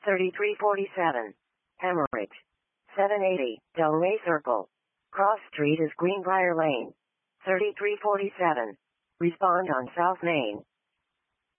3347. Hemorrhage. 780. Delray Circle. Cross Street is Greenbrier Lane. 3347. Respond on South Main.